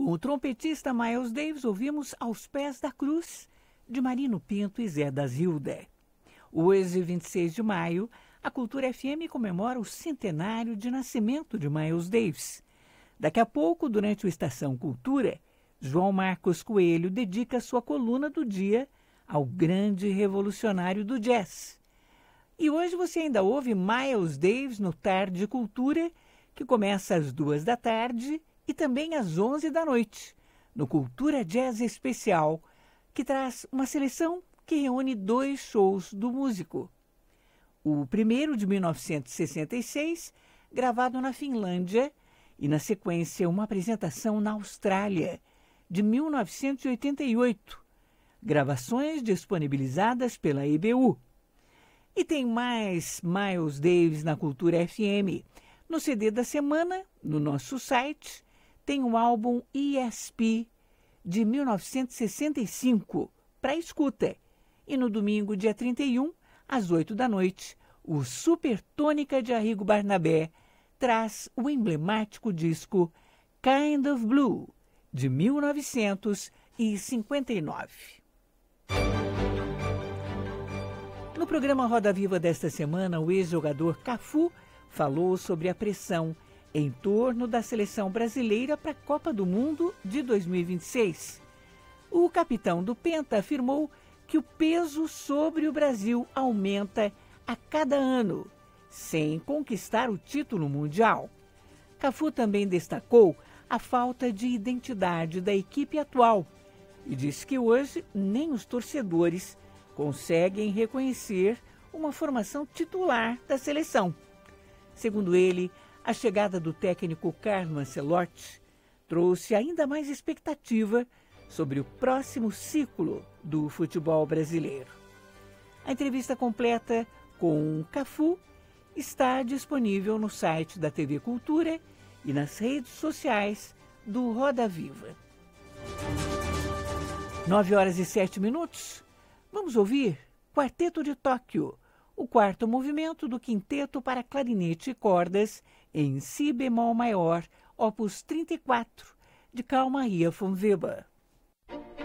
Com o trompetista Miles Davis, ouvimos Aos Pés da Cruz, de Marino Pinto e Zé da Zilda. Hoje, 26 de maio, a Cultura FM comemora o centenário de nascimento de Miles Davis. Daqui a pouco, durante o Estação Cultura, João Marcos Coelho dedica sua coluna do dia ao grande revolucionário do jazz. E hoje você ainda ouve Miles Davis no Tarde Cultura, que começa às 14h e também às 11h, no Cultura Jazz Especial, que traz uma seleção que reúne 2 shows do músico. O primeiro, de 1966, gravado na Finlândia, e na sequência uma apresentação na Austrália, de 1988, gravações disponibilizadas pela EBU. E tem mais Miles Davis na Cultura FM. No CD da semana, no nosso site, tem o álbum ESP de 1965 para escuta. E no domingo, dia 31, às 20h, o Super Tônica de Arrigo Barnabé traz o emblemático disco Kind of Blue, de 1959. No programa Roda Viva desta semana, o ex-jogador Cafu falou sobre a pressão em torno da seleção brasileira para a Copa do Mundo de 2026. O capitão do Penta afirmou que o peso sobre o Brasil aumenta a cada ano, sem conquistar o título mundial. Cafu também destacou a falta de identidade da equipe atual e disse que hoje nem os torcedores conseguem reconhecer uma formação titular da seleção. Segundo ele, a chegada do técnico Carlo Ancelotti trouxe ainda mais expectativa sobre o próximo ciclo do futebol brasileiro. A entrevista completa com Cafu está disponível no site da TV Cultura e nas redes sociais do Roda Viva. 9h07. Vamos ouvir Quarteto de Tóquio, o quarto movimento do quinteto para clarinete e cordas em si bemol maior, opus 34, de Carl Maria von Weber.